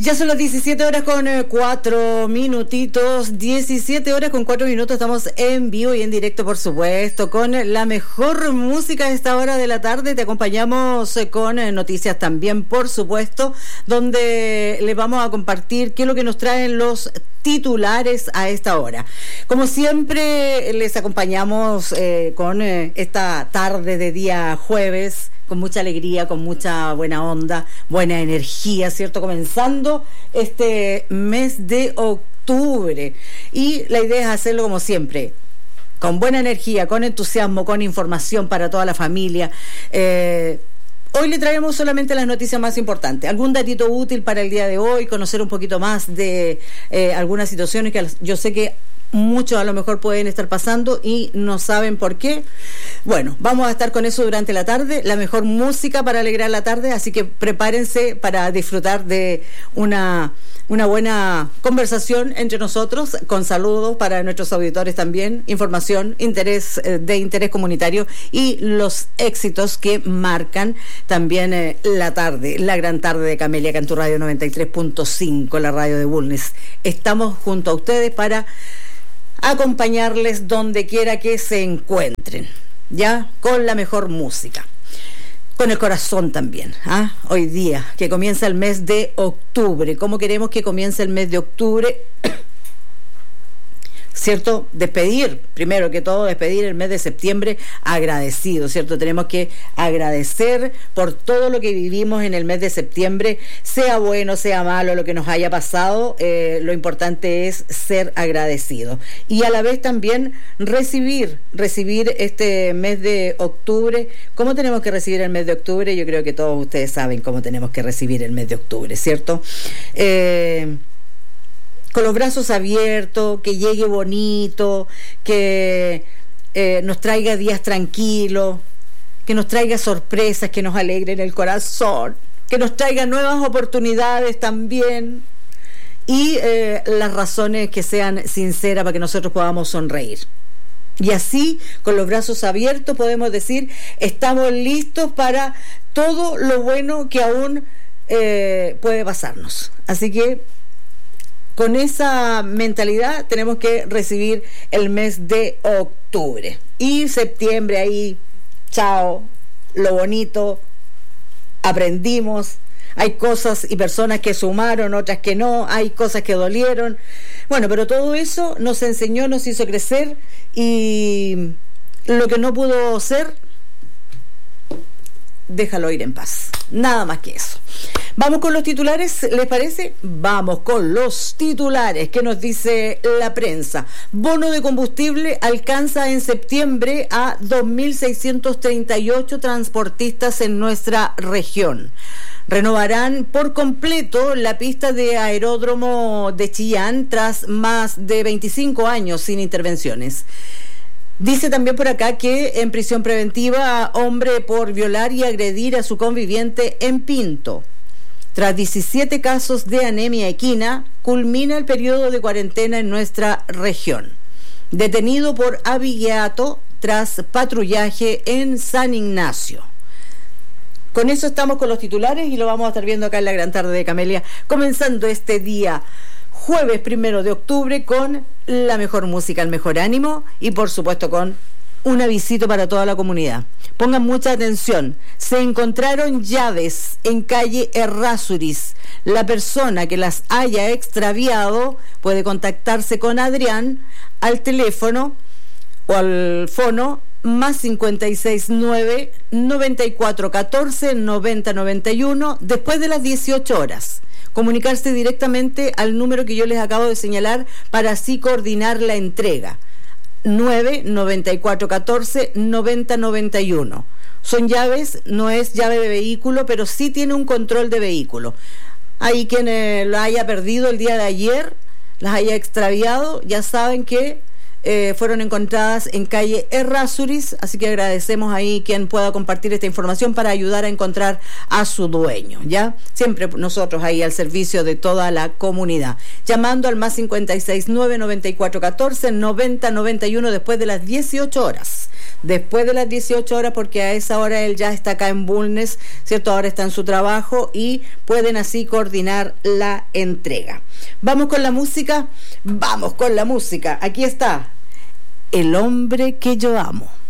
Ya son las 17 horas con 4 minutitos, 17 horas con 4 minutos, estamos en vivo y en directo, por supuesto, con la mejor música a esta hora de la tarde. Te acompañamos con noticias también, por supuesto, donde les vamos a compartir qué es lo que nos traen los titulares a esta hora. Como siempre, les acompañamos con esta tarde de día jueves, con mucha alegría, con mucha buena onda, buena energía, ¿cierto? Comenzando este mes de octubre. Y la idea es hacerlo como siempre, con buena energía, con entusiasmo, con información para toda la familia. Hoy le traemos solamente las noticias más importantes, algún datito útil para el día de hoy, conocer un poquito más de algunas situaciones que yo sé que muchos a lo mejor pueden estar pasando y no saben por qué. Bueno, vamos a estar con eso durante la tarde, la mejor música para alegrar la tarde, así que prepárense para disfrutar de una buena conversación entre nosotros, con saludos para nuestros auditores también, información, de interés comunitario y los éxitos que marcan también la tarde, la gran tarde de Camelia Cantu Radio 93.5, la radio de Bulnes. Estamos junto a ustedes para acompañarles donde quiera que se encuentren, ya, con la mejor música, con el corazón también, hoy día, que comienza el mes de octubre. ¿Cómo queremos que comience el mes de octubre? ¿Cierto? Primero que todo, despedir el mes de septiembre agradecido, ¿cierto? Tenemos que agradecer por todo lo que vivimos en el mes de septiembre, sea bueno, sea malo, lo que nos haya pasado, lo importante es ser agradecido. Y a la vez también recibir este mes de octubre. ¿Cómo tenemos que recibir el mes de octubre? Yo creo que todos ustedes saben cómo tenemos que recibir el mes de octubre, ¿cierto? Con los brazos abiertos, que llegue bonito, que nos traiga días tranquilos, que nos traiga sorpresas, que nos alegren el corazón, que nos traiga nuevas oportunidades también, y las razones que sean sinceras para que nosotros podamos sonreír. Y así, con los brazos abiertos, podemos decir, estamos listos para todo lo bueno que aún puede pasarnos. Así que con esa mentalidad tenemos que recibir el mes de octubre. Y septiembre ahí, chao, lo bonito, aprendimos. Hay cosas y personas que sumaron, otras que no, hay cosas que dolieron. Bueno, pero todo eso nos enseñó, nos hizo crecer, y lo que no pudo ser, déjalo ir en paz. Nada más que eso. Vamos con los titulares, ¿les parece? Vamos con los titulares. ¿Qué nos dice la prensa? Bono de combustible alcanza en septiembre a 2.638 transportistas en nuestra región. Renovarán por completo la pista de aeródromo de Chillán tras más de 25 años sin intervenciones. Dice también por acá que en prisión preventiva, hombre por violar y agredir a su conviviente en Pinto. Tras 17 casos de anemia equina, culmina el periodo de cuarentena en nuestra región. Detenido por abigeato tras patrullaje en San Ignacio. Con eso estamos con los titulares y lo vamos a estar viendo acá en la gran tarde de Camelia, comenzando este día jueves 1 de octubre con la mejor música, el mejor ánimo y por supuesto con un avisito para toda la comunidad. Pongan mucha atención. Se encontraron llaves en calle Errázuriz. La persona que las haya extraviado puede contactarse con Adrián al teléfono o al fono más 569 9414 9091 después de las 18 horas. Comunicarse directamente al número que yo les acabo de señalar para así coordinar la entrega. 99414-9091. Son llaves, no es llave de vehículo, pero sí tiene un control de vehículo. Ahí quien la haya perdido el día de ayer, las haya extraviado, ya saben que fueron encontradas en calle Errázuriz, así que agradecemos ahí quien pueda compartir esta información para ayudar a encontrar a su dueño, ¿ya? Siempre nosotros ahí al servicio de toda la comunidad, llamando al más 569-9414-9091 después de las 18 horas. después de las 18 horas, porque a esa hora él ya está acá en Bulnes, ¿cierto? Ahora está en su trabajo y pueden así coordinar la entrega. ¿Vamos con la música? Vamos con la música. Aquí está El hombre que yo amo.